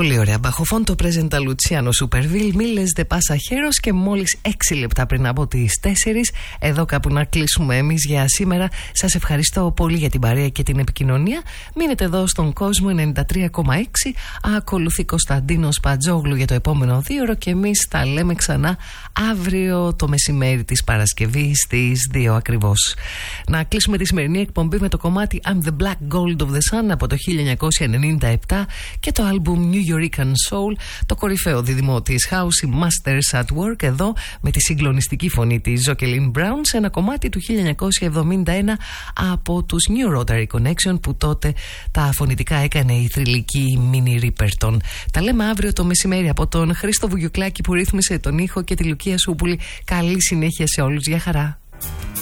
Πολύ ωραία. Μπαχοφόντο πρέζεντα Λουτσιάνο Σουπερβίλ, μίλες δε πασαχέρος και μόλις 6 λεπτά πριν από τις 4. Εδώ κάπου να κλείσουμε εμείς για σήμερα. Σας ευχαριστώ πολύ για την παρέα και την επικοινωνία. Μείνετε εδώ στον κόσμο 93,6. Ακολουθεί Κωνσταντίνος Πατζόγλου για το επόμενο 2ωρο και εμείς τα λέμε ξανά αύριο το μεσημέρι της Παρασκευής στις 2 ακριβώς. Να κλείσουμε τη σημερινή εκπομπή με το κομμάτι I'm the Black Gold of the Sun από το 1997 και το άλμπουμ New Yorican Soul, το κορυφαίο δίδυμο της House, Masters at Work, εδώ με τη συγκλονιστική φωνή της Jocelyn Brown σε ένα κομμάτι του 1971 από τους New Rotary Connection, που τότε τα φωνητικά έκανε η θρυλική Minnie Riperton. Τα λέμε αύριο το μεσημέρι. Από τον Χρήστο Βουγιουκλάκη που ρύθμισε τον ήχο και τη Λουκία Σούπουλη, καλή συνέχεια σε όλους. Γεια χαρά.